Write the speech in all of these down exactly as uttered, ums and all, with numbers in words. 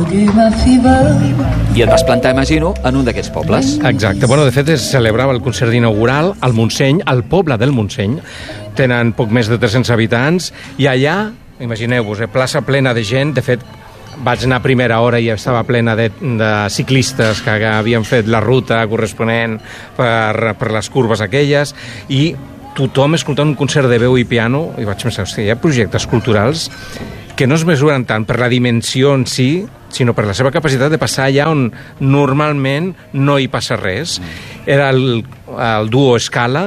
I et vas plantar, imagino, en un d'aquests pobles. Exacte. Bueno, de fet, es celebrava el concert inaugural al Montseny, al poble del Montseny. Tenen poc més de tres-cents habitants, i allà, imagineu-vos, eh, plaça plena de gent. De fet, vaig anar a primera hora i estava plena de, de ciclistes que havien fet la ruta corresponent per, per les curves aquelles, i tothom escoltant un concert de veu i piano, i vaig pensar, hòstia, hi ha projectes culturals que no es mesuren tant per la dimensió en si, sinó per la seva capacitat de passar allà on normalment no hi passa res. Era el, el duo Scala,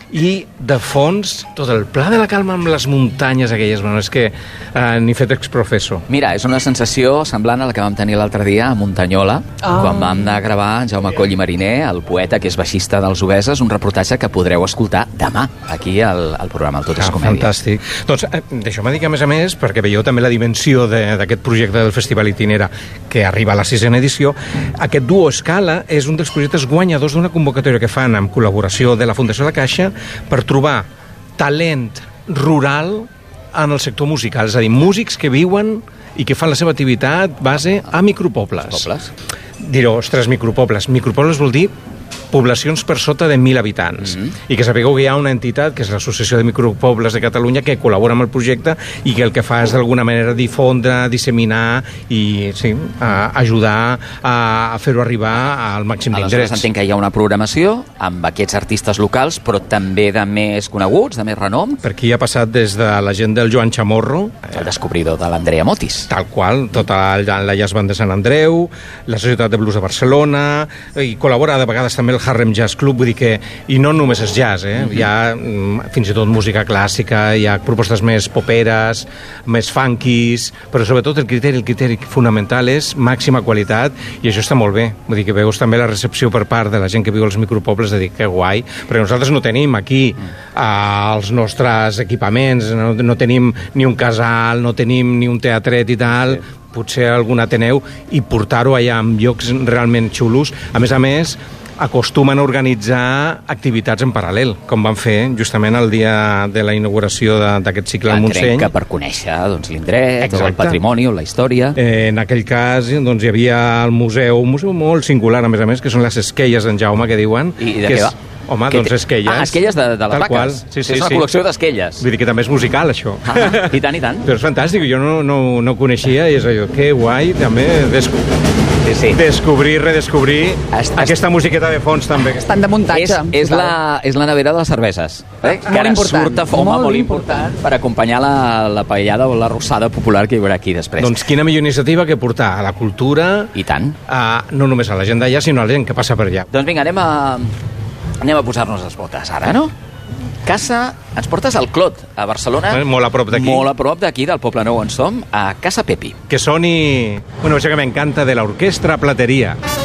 i de fons tot el Pla de la Calma amb les muntanyes aquelles. Bueno, és que eh, n'hi fet exprofesso. Mira, és una sensació semblant a la que vam tenir l'altre dia a Muntanyola, oh. quan vam anar a gravar en Jaume Coll i Mariner, el poeta que és baixista dels Obeses, un reportatge que podreu escoltar demà aquí al, al programa El Tot és ah, Comèdia. Fantàstic. Doncs eh, deixeu-me dir que, a més a més, perquè veieu també la dimensió d'aquest projecte del Festival Itinera, que arriba a la sisena edició, aquest duo Scala és un dels projectes guanyadors d'una convocatòria que fan amb col·laboració de la Fundació La Caixa per trobar talent rural en el sector musical, és a dir, músics que viuen i que fan la seva activitat base a micropobles. Pobles. Direu, ostres, micropobles. Micropobles vol dir poblacions per sota de mil habitants. Mm-hmm. I que sapigueu que hi ha una entitat, que és l'Associació de Micropobles de Catalunya, que col·labora amb el projecte i que el que fa és d'alguna manera difondre, disseminar i sí, a ajudar a, a fer-ho arribar al màxim d'indrets. Aleshores entenc que hi ha una programació amb aquests artistes locals, però també de més coneguts, de més renom. Per aquí ha passat des de la gent del Joan Chamorro, el descobridor de l'Andrea Motis. Tal qual, tota la, la Jazz Band de Sant Andreu, la Societat de Blues de Barcelona, i col·labora de vegades també el Harlem Jazz Club, vull dir que, i no només és jazz, eh? Mm-hmm. Hi ha fins i tot música clàssica, hi ha propostes més poperes, més funkies, però sobretot el criteri, el criteri fonamental és màxima qualitat, i això està molt bé. Vull dir que veus també la recepció per part de la gent que viu als micropobles de dir que guai, perquè nosaltres no tenim aquí eh, els nostres equipaments, no, no tenim ni un casal, no tenim ni un teatret i tal, sí. Potser algun Ateneu, i portar-ho allà en llocs realment xulos. A més a més, acostumen a organitzar activitats en paral·lel, com van fer justament el dia de la inauguració d'aquest cicle al Montseny. Crec que per conèixer doncs, l'indret, tot el patrimoni, la història. Eh, en aquell cas doncs, hi havia el museu, un museu molt singular, a més a més, que són les esquelles d'en Jaume, que diuen. I de que què és, va? Home, doncs esquelles. Ah, esquelles de, de les vaques. Sí, sí, és una sí. col·lecció d'esquelles. Vull dir que també és musical, això. Ah, i tant, i tant. Però és fantàstic, jo no, no, no ho coneixia, i és allò, que guai, també desco sí, sí. descobrir, redescobrir est aquesta musiqueta de fons, també. Estan de muntatge. És, és, la, és la nevera de les cerveses. Eh? Que ara important. surt a foma, Molt molt important, important, per acompanyar la, la paellada o la rossada popular que hi haurà aquí després. Doncs quina millor iniciativa que portar a la cultura, I tant. A, no només a la gent d'allà, sinó a la gent que passa per allà. Doncs vinga, anem a... Anem a posar-nos les botes ara, no? Casa... Ens portes al Clot, a Barcelona. Eh, molt a prop d'aquí. Molt a prop d'aquí, del Poble Nou on som, a Casa Pepi. Que soni una cosa que m'encanta de l'Orquestra Plateria.